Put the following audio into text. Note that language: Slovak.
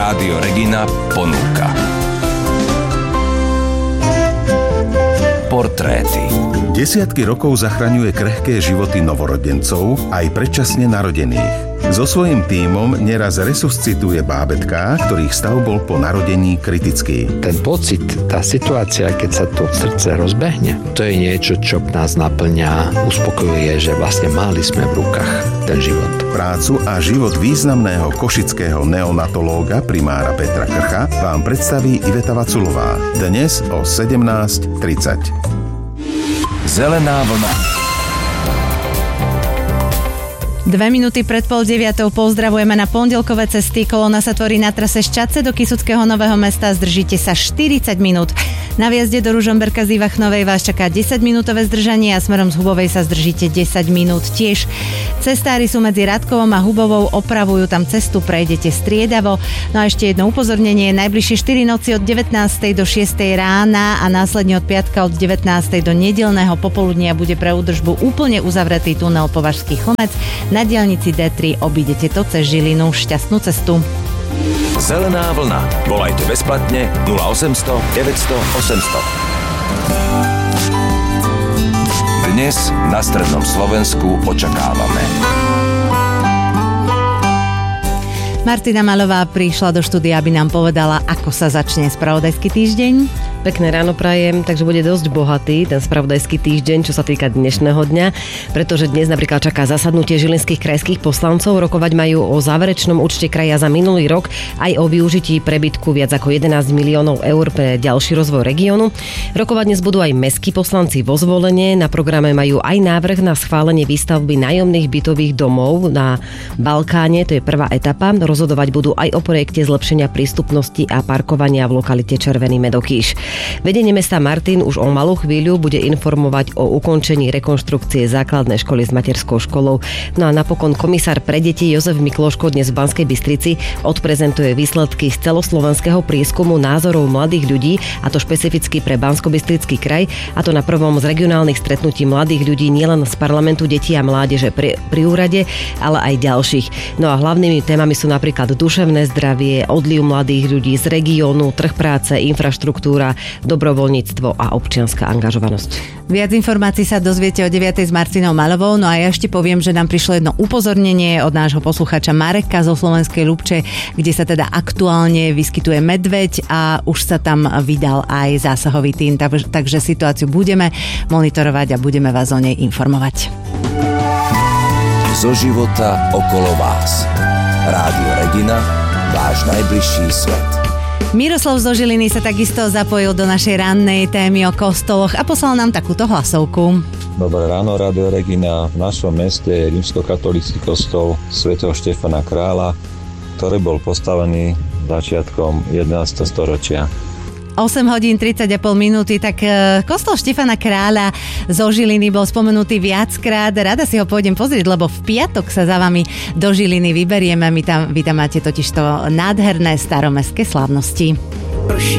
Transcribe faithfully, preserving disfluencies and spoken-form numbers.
Rádio Regina ponúka Portréty. Desiatky rokov zachraňuje krehké životy novorodencov aj predčasne narodených. So svojím tímom neraz resuscituje bábätká, ktorých stav bol po narodení kritický. Ten pocit, tá situácia, keď sa to srdce rozbehne, to je niečo, čo nás naplňa, uspokojuje, že vlastne mali sme v rukách ten život. Prácu a život významného košického neonatológa primára Petra Krcha vám predstaví Iveta Vaculová. Dnes o sedemnásť tridsať. Zelená vlna. Dve minúty pred pol deviatou pozdravujeme na pondelkové cesty. Kolóna sa tvorí na trase Šťace do Kysuckého Nového Mesta. Zdržíte sa štyridsať minút. Na viazde do Ružomberka z Ivachnovej vás čaká desaťminútové zdržanie a smerom z Hubovej sa zdržíte desať minút tiež. Cestári sú medzi Radkovom a Hubovou, opravujú tam cestu, prejdete striedavo. No a ešte jedno upozornenie, najbližšie štyri noci od devätnástej do šiestej rána a následne od piatka od devätnástej do nedeľného popoludnia bude pre údržbu úplne uzavretý tunel Považský Chlmec. Na diaľnici dé tri obídete to cez Žilinu. Šťastnú cestu. Zelená vlna. Volajte bezplatne nula osemsto deväťsto osemsto. Dnes na strednom Slovensku očakávame. Martina Maľová prišla do štúdia, aby nám povedala, ako sa začne spravodajský týždeň. Pekné ráno prajem, takže bude dosť bohatý ten spravodajský týždeň, čo sa týka dnešného dňa, pretože dnes napríklad čaká zasadnutie žilinských krajských poslancov. Rokovať majú o záverečnom účte kraja za minulý rok, aj o využití prebytku viac ako jedenásť miliónov eur pre ďalší rozvoj regiónu. Rokovať dnes budú aj mestskí poslanci vo Zvolenie. Na programe majú aj návrh na schválenie výstavby nájomných bytových domov na Balkáne, to je prvá etapa. Rozhodovať budú aj o projekte zlepšenia prístupnosti a parkovania v lokalite Červený Medokýš. Vedenie mesta Martin už o malú chvíľu bude informovať o ukončení rekonštrukcie základnej školy s materskou školou. No a napokon komisár pre deti Jozef Mikloško dnes v Banskej Bystrici odprezentuje výsledky z celoslovenského prieskumu názorov mladých ľudí, a to špecificky pre Banskobystrický kraj, a to na prvom z regionálnych stretnutí mladých ľudí nielen z parlamentu detí a mládeže pri, pri úrade, ale aj ďalších. No a hlavnými témami sú napríklad duševné zdravie, odliv mladých ľudí z regiónu, trh práce, infraštruktúra, dobrovoľníctvo a občianska angažovanosť. Viac informácií sa dozviete o deviatej s Martinou Maľovou. No a ja ešte poviem, že nám prišlo jedno upozornenie od nášho poslucháča Mareka zo Slovenskej Ľupče, kde sa teda aktuálne vyskytuje medveď a už sa tam vydal aj zásahový tím, takže situáciu budeme monitorovať a budeme vás o nej informovať. Zo života okolo vás. Rádio Regina, váš najbližší svet. Miroslav zo Žiliny sa takisto zapojil do našej rannej témy o kostoloch a poslal nám takúto hlasovku. Dobré ráno, Rádio Regina. V našom meste je rímskokatolícky kostol svätého Štefana Kráľa, ktorý bol postavený začiatkom jedenásteho storočia. osem hodín tridsať a pol minúty, tak kostol Štefana Kráľa zo Žiliny bol spomenutý viackrát. Rada si ho pôjdem pozrieť, lebo v piatok sa za vami do Žiliny vyberieme. My tam, vy tam máte totižto nádherné staromestské slávnosti.